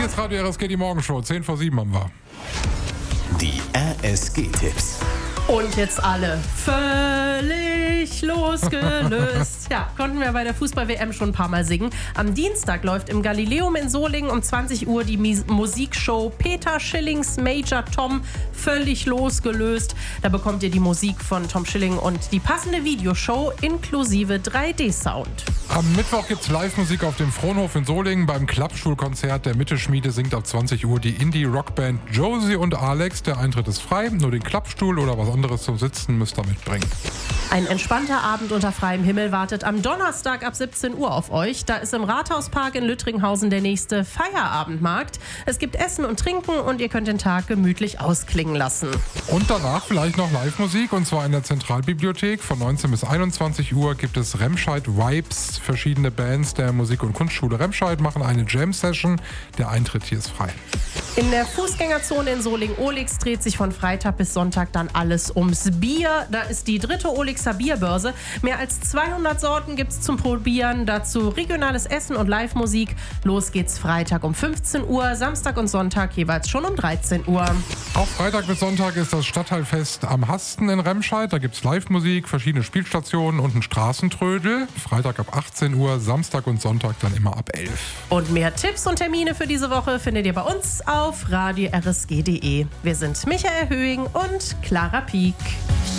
Hier ist Radio RSG, die Morgenshow. 10 vor 7 haben wir. Die RSG-Tipps. Und jetzt alle völlig losgelöst. Ja, konnten wir bei der Fußball-WM schon ein paar Mal singen. Am Dienstag läuft im Galileum in Solingen um 20 Uhr die Musikshow Peter Schillings Major Tom völlig losgelöst. Da bekommt ihr die Musik von Tom Schilling und die passende Videoshow inklusive 3D-Sound. Am Mittwoch gibt's Live-Musik auf dem Frohnhof in Solingen. Beim Klappstuhlkonzert der Mittelschmiede singt ab 20 Uhr die Indie-Rockband Josie und Alex. Der Eintritt ist frei, nur den Klappstuhl oder was anderes zum Sitzen müsst ihr mitbringen. Ein entspannter Abend unter freiem Himmel wartet am Donnerstag ab 17 Uhr auf euch. Da ist im Rathauspark in Lüttringhausen der nächste Feierabendmarkt. Es gibt Essen und Trinken und ihr könnt den Tag gemütlich ausklingen lassen. Und danach vielleicht noch Live-Musik, und zwar in der Zentralbibliothek. Von 19 bis 21 Uhr gibt es Remscheid Vibes. Verschiedene Bands der Musik- und Kunstschule Remscheid machen eine Jam-Session. Der Eintritt hier ist frei. In der Fußgängerzone in Solingen-Olix dreht sich von Freitag bis Sonntag dann alles ums Bier. Da ist die 3. Olixer Bierbörse. Mehr als 200 Sorten gibt's zum Probieren. Dazu regionales Essen und Live-Musik. Los geht's Freitag um 15 Uhr, Samstag und Sonntag jeweils schon um 13 Uhr. Auch Freitag bis Sonntag ist das Stadtteilfest am Hasten in Remscheid. Da gibt's Live-Musik, verschiedene Spielstationen und einen Straßentrödel. Freitag ab 18 Uhr, Samstag und Sonntag dann immer ab 11. Und mehr Tipps und Termine für diese Woche findet ihr bei uns auf radio-rsg.de. Wir sind Michael Höhing und Clara Pieck.